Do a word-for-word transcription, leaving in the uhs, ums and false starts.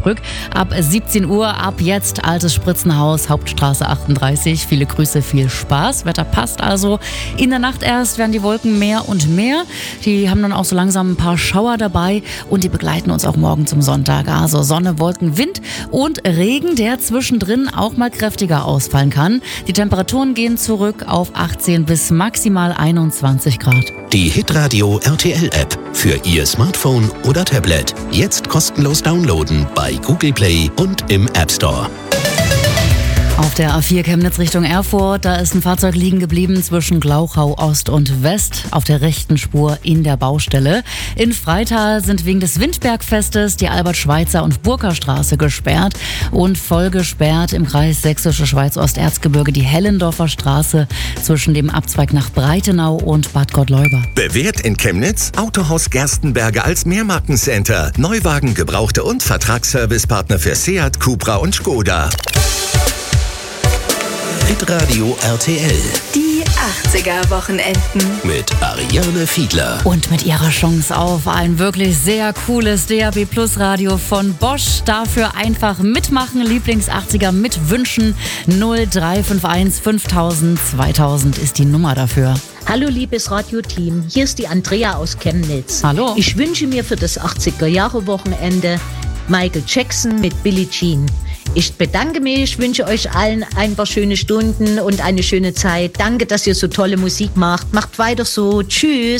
zurück. Ab siebzehn Uhr, ab jetzt Altes Spritzenhaus, Hauptstraße achtunddreißig. Viele Grüße, viel Spaß. Wetter passt also. In der Nacht erst werden die Wolken mehr und mehr. Die haben dann auch so langsam ein paar Schauer dabei und die begleiten uns auch morgen zum Sonntag. Also Sonne, Wolken, Wind und Regen, der zwischendrin auch mal kräftiger ausfallen kann. Die Temperaturen gehen zurück auf achtzehn bis maximal einundzwanzig Grad. Die Hitradio R T L-App für Ihr Smartphone oder Tablet. Jetzt kostenlos downloaden bei Google Play und im App Store. Auf der A vier Chemnitz Richtung Erfurt, da ist ein Fahrzeug liegen geblieben zwischen Glauchau Ost und West auf der rechten Spur in der Baustelle. In Freital sind wegen des Windbergfestes die Albert-Schweitzer und Burkerstraße gesperrt und voll gesperrt im Kreis Sächsische Schweiz-Osterzgebirge die Hellendorfer Straße zwischen dem Abzweig nach Breitenau und Bad Gottleuba. Bewährt in Chemnitz Autohaus Gerstenberger als Mehrmarkencenter. Neuwagen, Gebrauchte und Vertragsservicepartner für Seat, Cupra und Skoda. Hitradio R T L. Die achtziger-Wochenenden. Mit Ariane Fiedler. Und mit ihrer Chance auf ein wirklich sehr cooles D A B Plus Radio von Bosch. Dafür einfach mitmachen. Lieblings-achtziger mitwünschen. null drei fünf eins fünftausend zweitausend ist die Nummer dafür. Hallo liebes Radioteam, hier ist die Andrea aus Chemnitz. Hallo. Ich wünsche mir für das achtziger-Jahre-Wochenende Michael Jackson mit Billie Jean. Ich bedanke mich, wünsche euch allen ein paar schöne Stunden und eine schöne Zeit. Danke, dass ihr so tolle Musik macht. Macht weiter so. Tschüss.